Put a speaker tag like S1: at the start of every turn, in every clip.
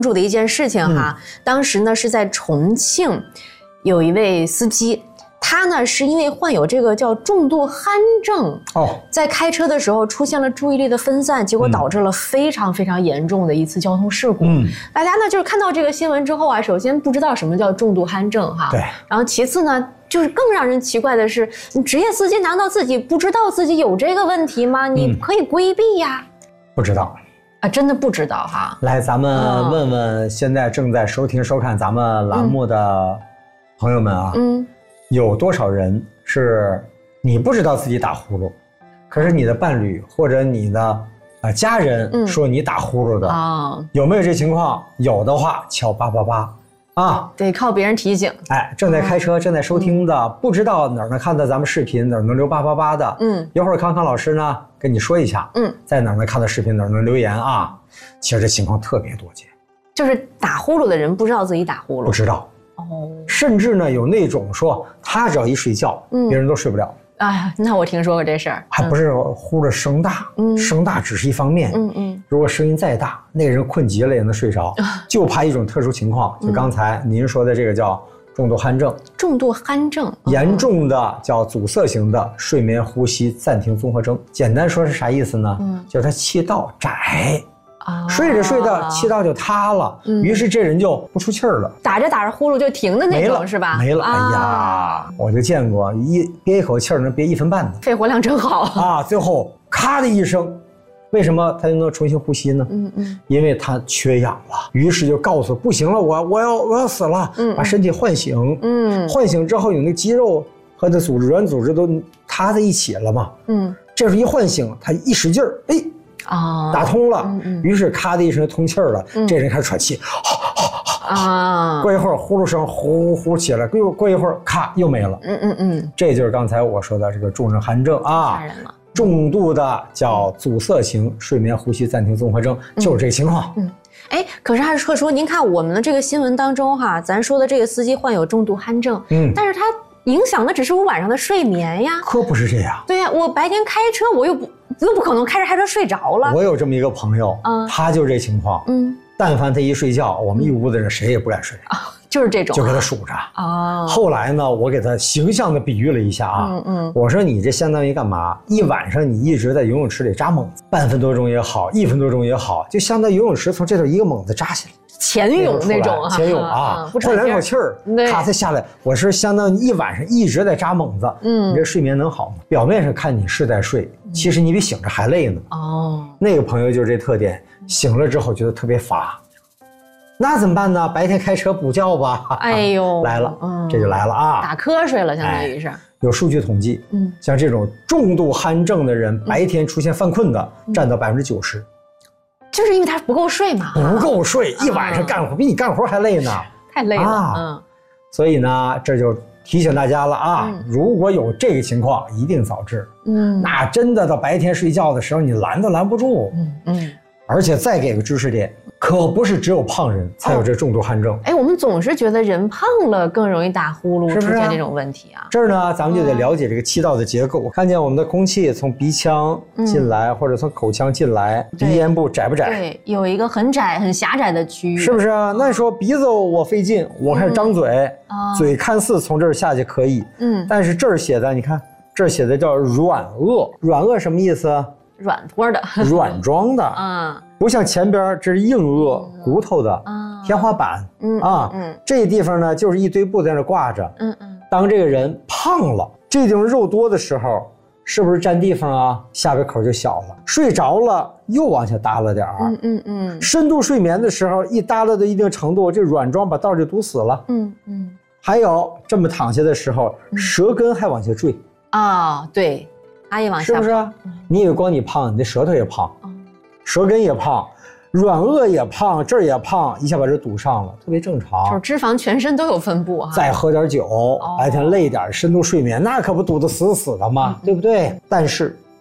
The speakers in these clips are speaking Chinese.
S1: 注的一件事情哈，当时呢是在重庆，有一位司机，他呢是因为患有这个叫重度鼾症在开车的时候出现了注意力的分散，结果导致了非常非常严重的一次交通事故。大家呢就是看到这个新闻之后啊，首先不知道什么叫重度鼾症哈，对，然后其次呢，就是更让人奇怪的是，你职业司机难道自己不知道自己有这个问题吗？你可以规避呀。
S2: 不知道。
S1: 啊，真的不知道哈。
S2: 来，咱们问问现在正在收听收看咱们栏目的朋友们啊，有多少人是你不知道自己打呼噜，可是你的伴侣或者你的家人说你打呼噜的有没有这情况？有的话敲888啊，
S1: 得靠别人提醒。
S2: 哎，正在开车正在收听的，不知道哪儿能看到咱们视频，哪儿能留888的，一会儿康康老师呢跟你说一下，在哪儿能看到视频，哪儿能留言啊。其实这情况特别多见，
S1: 就是打呼噜的人不知道自己打呼噜，
S2: 不知道甚至呢有那种说他只要一睡觉，别人都睡不了。
S1: 啊，那我听说过这事儿，
S2: 还不是呼的声大，声大只是一方面，如果声音再大，那个人困极了也能睡着，就怕一种特殊情况，就刚才您说的这个叫重度鼾症。
S1: 重度鼾症，
S2: 严重的叫阻塞型的睡眠呼吸暂停综合征。简单说是啥意思呢？就是他气道窄。睡着睡着气道就塌了，于是这人就不出气儿了，
S1: 打着打着呼噜就停的那种，是吧？
S2: 没了，哎呀，我就见过憋一口气儿能憋1分半的，
S1: 肺活量真好
S2: 啊！最后咔的一声，为什么他就能重新呼吸呢？因为他缺氧了，于是就告诉不行了，我要死了，把身体唤醒，唤醒之后有那肌肉和那组织软组织都塌在一起了嘛，这时候一唤醒，他一使劲儿，哎。打通了，于是咔的一声通气儿了，这人开始喘气，过一会儿呼噜声呼呼起来，过一会儿咔又没了，这就是刚才我说的这个重症鼾症啊，吓人了。重度的叫阻塞型睡眠呼吸暂停综合征，就是这个情况。
S1: 哎，可是还是特殊，您看我们的这个新闻当中哈，咱说的这个司机患有重度鼾症，但是他影响的只是我晚上的睡眠呀，
S2: 可不是这样。
S1: 对呀，我白天开车我又不可能开着车睡着了。
S2: 我有这么一个朋友，他就是这情况，但凡他一睡觉，我们一屋子人谁也不敢睡
S1: 就是这种，
S2: 就给他数着后来呢，我给他形象的比喻了一下啊，我说你这相当于干嘛？一晚上你一直在游泳池里扎猛子，半分多钟也好，1分多钟也好，就相当于游泳池从这头一个猛子扎下来。
S1: 潜泳那种
S2: 潜泳换2口气儿，咔才下来。我说相当于一晚上一直在扎猛子，你这睡眠能好吗？表面上看你是在睡，其实你比醒着还累呢。那个朋友就是这特点，醒了之后觉得特别乏，那怎么办呢？白天开车补觉吧。哎呦，来了，这就来了啊，
S1: 打瞌睡了，相当于是。
S2: 有数据统计，像这种重度鼾症的人，白天出现犯困的占到90%。
S1: 就是因为他不够睡嘛，
S2: 不够睡，一晚上干活比你干活还累呢，
S1: 太累了。
S2: 所以呢，这就提醒大家了啊，如果有这个情况，一定早治。那真的到白天睡觉的时候，你拦都拦不住。而且再给个知识点，可不是只有胖人才有这重度鼾症。
S1: 哎，我们总是觉得人胖了更容易打呼噜，出现这种问题啊。
S2: 这儿呢，咱们就得了解这个气道的结构。看见我们的空气从鼻腔进来，或者从口腔进来，鼻咽部窄不窄？
S1: 对，有一个很窄、很狭窄的区域，
S2: 是不是啊？那你说鼻子我费劲，我开始张嘴，嘴看似从这儿下去可以，但是这儿写的，你看这儿写的叫软腭，软腭什么意思？
S1: 软托的，
S2: 软装的，不像前边这是硬腭，骨头的，天花板，这地方呢就是一堆布在那挂着，当这个人胖了，这地方肉多的时候，是不是占地方啊？下巴口就小了，睡着了又往下耷拉点儿，深度睡眠的时候一耷拉到一定程度，这软装把道就堵死了，还有这么躺下的时候，舌根还往下坠
S1: 对。它也往下，
S2: 是不是？你以为光你胖，你的舌头也胖，舌根也胖，软腭也胖，这儿也胖，一下把这堵上了，特别正常。
S1: 就是脂肪全身都有分布哈。
S2: 再喝点酒，白天累点，深度睡眠，那可不堵得死死的吗？对不对？但是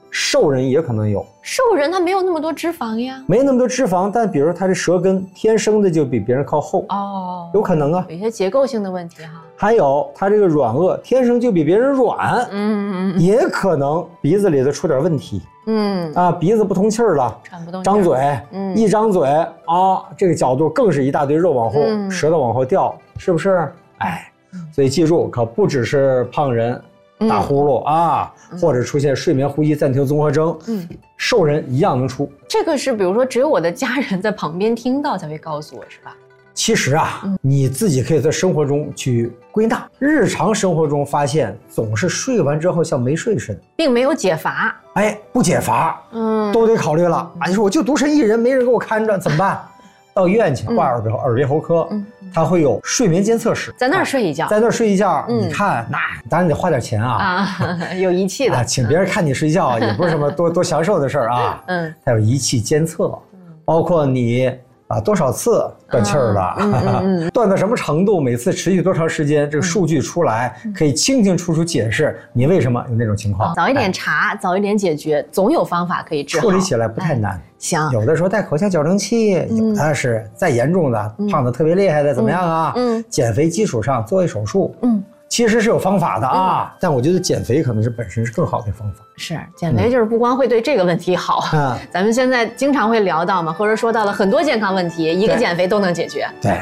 S2: 瘦人也可能有。
S1: 瘦人他没有那么多脂肪呀，
S2: 没那么多脂肪，但比如他的舌根天生的就比别人靠厚
S1: 哦，
S2: 有可能啊，
S1: 有一些结构性的问题哈。
S2: 还有他这个软腭天生就比别人软，也可能鼻子里头出点问题，鼻子不通气儿了，
S1: 喘不动气，
S2: 张嘴，一张嘴啊，这个角度更是一大堆肉往后，舌头往后掉，是不是？哎，所以记住，可不只是胖人。打呼噜啊，或者出现睡眠呼吸暂停综合征，瘦人一样能出。
S1: 这个是比如说只有我的家人在旁边听到才会告诉我，是吧？
S2: 其实啊，你自己可以在生活中去归纳，日常生活中发现总是睡完之后像没睡似的，
S1: 并没有解乏。
S2: 哎，不解乏，都得考虑了啊！你说我就独身一人，没人给我看着，怎么办？到医院去挂耳鼻喉科，他会有睡眠监测室，
S1: 在那儿睡一觉，
S2: 在那儿睡一觉。你看，那当然得花点钱啊，
S1: 有仪器的，
S2: 请别人看你睡觉也不是什么多享受的事儿啊。他有仪器监测，包括你多少次断气儿了，断到什么程度，每次持续多长时间，这个数据出来，可以清清楚楚解释你为什么有那种情况。
S1: 早一点查，早一点解决，总有方法可以治好。
S2: 处理起来不太难。
S1: 行，
S2: 有的时候戴口腔矫正器，有的是再严重的，胖的特别厉害的，怎么样啊？减肥基础上做一手术，其实是有方法的啊。但我觉得减肥可能是本身是更好的方法。
S1: 是，减肥就是不光会对这个问题好，咱们现在经常会聊到嘛，或者说到了很多健康问题，一个减肥都能解决。
S2: 对。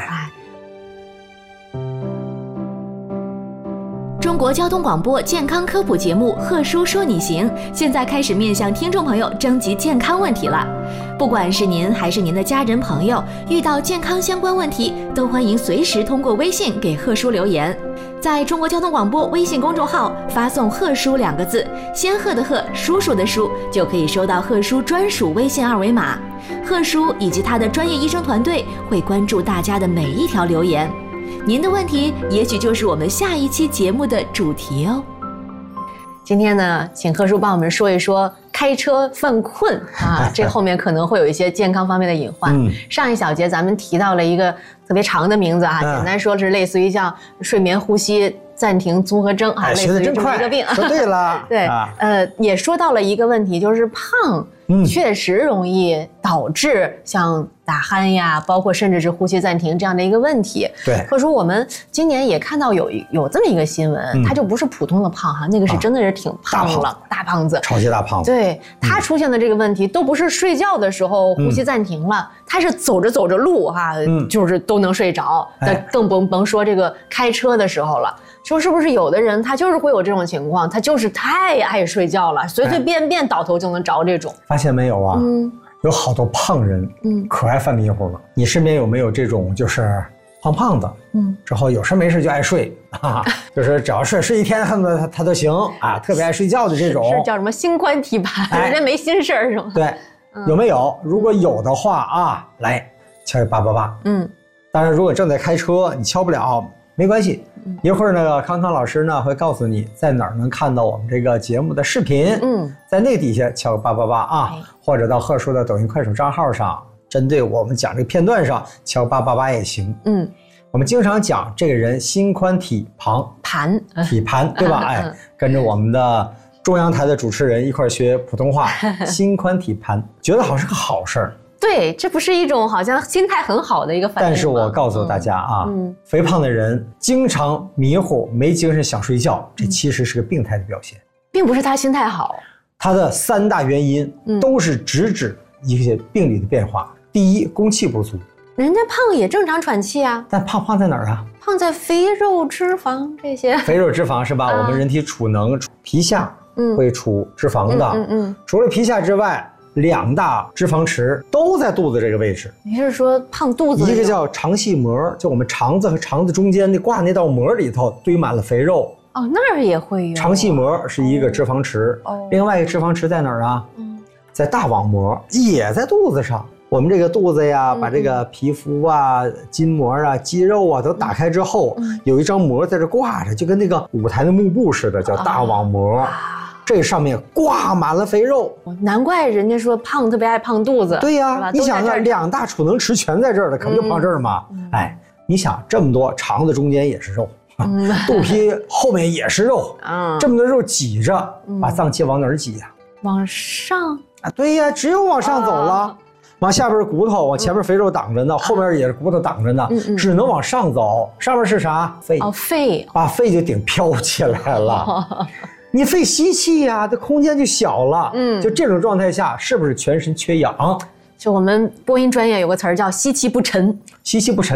S3: 中国交通广播健康科普节目《贺叔说你行》现在开始面向听众朋友征集健康问题了。不管是您还是您的家人朋友，遇到健康相关问题，都欢迎随时通过微信给贺叔留言。在中国交通广播微信公众号发送“贺叔”2个字，仙鹤的鹤，叔叔的叔，就可以收到贺叔专属微信2维码。贺叔以及他的专业医生团队会关注大家的每一条留言。您的问题也许就是我们下一期节目的主题哦。
S1: 今天呢，请贺叔帮我们说一说开车犯困啊，这后面可能会有一些健康方面的隐患。上一小节咱们提到了一个特别长的名字啊，简单说是类似于像睡眠呼吸暂停综合征啊，类似于这么一个病。
S2: 说对了，
S1: 对，也说到了一个问题，就是胖确实容易导致像打鼾呀，包括甚至是呼吸暂停这样的一个问题。
S2: 对，
S1: 或者说我们今年也看到有这么一个新闻，他就不是普通的胖哈，那个是真的是挺胖了，大胖子，
S2: 超级大胖子。
S1: 对，他出现的这个问题都不是睡觉的时候呼吸暂停了，他是走着走着路哈，就是都能睡着，更甭说这个开车的时候了。说是不是有的人他就是会有这种情况，他就是太爱睡觉了，随随便便倒头就能着这种。
S2: 发现没有啊？有好多胖人，可爱犯迷糊了。你身边有没有这种就是胖胖的，之后有事没事就爱睡啊，就是只要睡一天他都行啊，特别爱睡觉的这种，
S1: 是叫什么心宽体盘，人家没心事儿是吗？
S2: 对，有没有？如果有的话啊，来敲888。当然如果正在开车，你敲不了没关系，一会儿那个康康老师呢会告诉你在哪儿能看到我们这个节目的视频，在那底下敲个888啊，或者到贺叔的抖音快手账号上，针对我们讲这个片段上敲888也行。我们经常讲这个人心宽体盘，对吧？哎，跟着我们的中央台的主持人一块学普通话，心宽体盘，觉得好像是个好事儿。
S1: 对，这不是一种好像心态很好的一个反应吗？
S2: 但是我告诉大家啊，肥胖的人经常迷糊、没精神、想睡觉，这其实是个病态的表现，
S1: 并不是他心态好。
S2: 他的3大原因都是直指一些病理的变化。第一，供气不足。
S1: 人家胖也正常喘气啊，
S2: 但胖在哪儿啊？
S1: 胖在肥肉、脂肪这些。
S2: 肥肉、脂肪是吧？我们人体储能，皮下会储脂肪的。除了皮下之外，2大脂肪池都在肚子这个位置。
S1: 你是说胖肚子？
S2: 一个叫肠系膜，就我们肠子和肠子中间挂那道膜里头堆满了肥肉。
S1: 那儿也会有。
S2: 肠系膜是一个脂肪池，另外一个脂肪池在哪儿啊？在大网膜，也在肚子上。我们这个肚子呀，把这个皮肤啊、筋膜啊、肌肉啊都打开之后，有一张膜在这挂着，就跟那个舞台的幕布似的，叫大网膜。这上面挂满了肥肉，
S1: 难怪人家说胖特别爱胖肚子。
S2: 对呀，你想啊，2大储能池全在这儿了，可不就胖这儿吗？哎，你想这么多，肠子中间也是肉，肚皮后面也是肉，这么多肉挤着，把脏器往哪儿挤呀？
S1: 往上
S2: 啊，对呀，只有往上走了。往下边是骨头，往前面肥肉挡着呢，后面也是骨头挡着呢，只能往上走。上面是啥？肺。
S1: 肺，
S2: 把肺就顶飘起来了。你肺吸气呀，这空间就小了。就这种状态下，是不是全身缺氧？
S1: 就我们播音专业有个词儿叫吸气不沉。
S2: 吸气不沉。